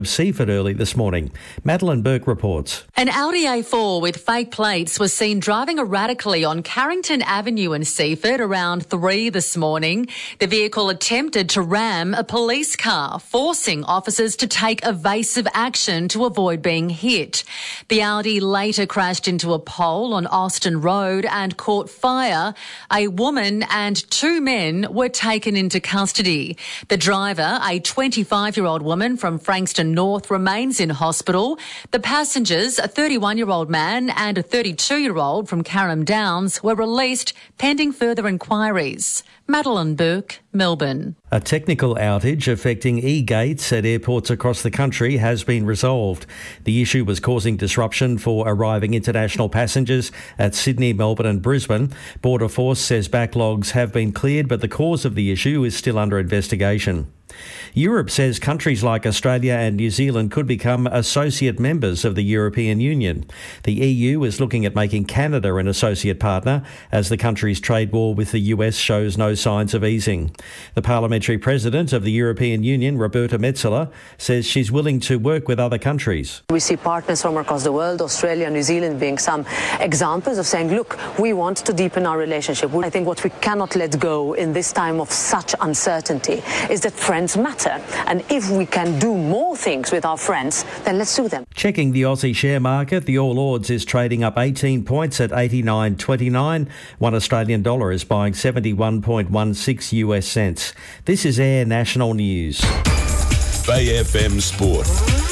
Seaford early this morning. Madeline Burke reports. An Audi A4 with fake plates was seen driving erratically on Carrington Avenue in Seaford around 3 this morning. The vehicle attempted to ram a police car, forcing officers to take evasive action to avoid being hit. The Audi later crashed into a pole on Austin Road and caught fire. A woman and 2 men were taken into custody. The driver, a 25-year-old woman from Frankston North, remains in hospital. The passengers, a 31-year-old man and a 32-year-old from Carrum Downs, were released pending further inquiries. Madeline Burke, Melbourne. A technical outage affecting e-gates at airports across the country has been resolved. The issue was causing disruption for arriving international passengers at Sydney, Melbourne and Brisbane. Border Force says backlogs have been cleared, but the cause of the issue is still under investigation. Europe says countries like Australia and New Zealand could become associate members of the European Union. The EU is looking at making Canada an associate partner as the country's trade war with the US shows no signs of easing. The parliamentary president of the European Union, Roberta Metsola, says she's willing to work with other countries. We see partners from across the world, Australia, New Zealand being some examples of saying, look, we want to deepen our relationship. I think what we cannot let go in this time of such uncertainty is that friends matter. And if we can do more things with our friends, then let's do them. Checking the Aussie share market, the All Ords is trading up 18 points at 89.29. $1 Australian dollar is buying 71.16 US cents. This is Air National News. Bay FM Sport.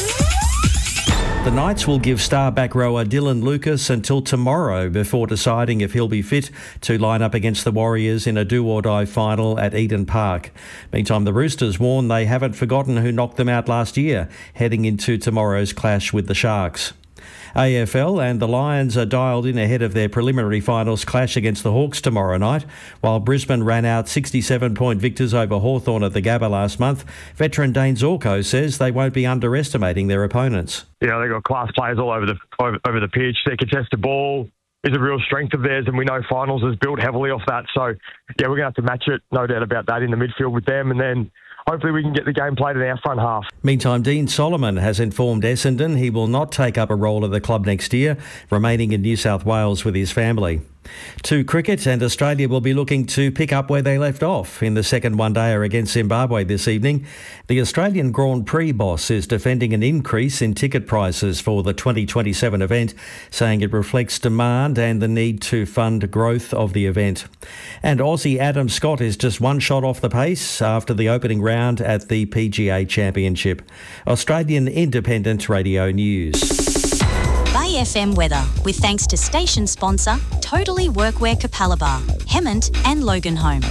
The Knights will give star back rower Dylan Lucas until tomorrow before deciding if he'll be fit to line up against the Warriors in a do-or-die final at Eden Park. Meantime, the Roosters warn they haven't forgotten who knocked them out last year, heading into tomorrow's clash with the Sharks. AFL and the Lions are dialed in ahead of their preliminary finals clash against the Hawks tomorrow night. While Brisbane ran out 67-point victors over Hawthorn at the Gabba last month, veteran Dane Zorko says they won't be underestimating their opponents. Yeah, they've got class players all over the pitch. Their contested ball is a real strength of theirs, and we know finals is built heavily off that. So, yeah, we're going to have to match it, no doubt about that, in the midfield with them, and then hopefully we can get the game played in our front half. Meantime, Dean Solomon has informed Essendon he will not take up a role at the club next year, remaining in New South Wales with his family. To cricket, and Australia will be looking to pick up where they left off in the second one-dayer against Zimbabwe this evening. The Australian Grand Prix boss is defending an increase in ticket prices for the 2027 event, saying it reflects demand and the need to fund growth of the event. And Aussie Adam Scott is just one shot off the pace after the opening round at the PGA Championship. Australian Independent Radio News. Bay FM weather, with thanks to station sponsor Totally Workwear Capalaba, Hemmant and Loganholme.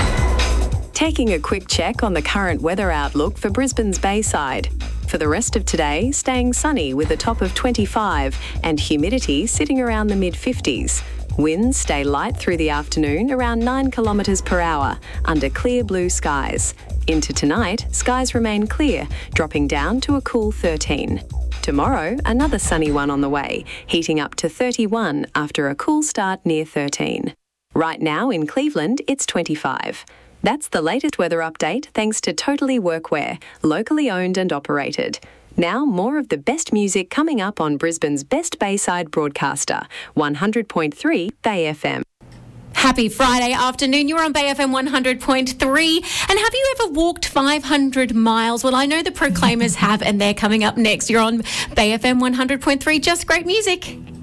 Taking a quick check on the current weather outlook for Brisbane's Bayside. For the rest of today, staying sunny with a top of 25 and humidity sitting around the mid-50s. Winds stay light through the afternoon, around 9 kilometres per hour, under clear blue skies. Into tonight, skies remain clear, dropping down to a cool 13. Tomorrow, another sunny one on the way, heating up to 31 after a cool start near 13. Right now in Cleveland, it's 25. That's the latest weather update thanks to Totally Workwear, locally owned and operated. Now more of the best music coming up on Brisbane's best Bayside broadcaster, 100.3 Bay FM. Happy Friday afternoon. You're on Bay FM 100.3. And have you ever walked 500 miles? Well, I know the Proclaimers have, and they're coming up next. You're on Bay FM 100.3. Just great music.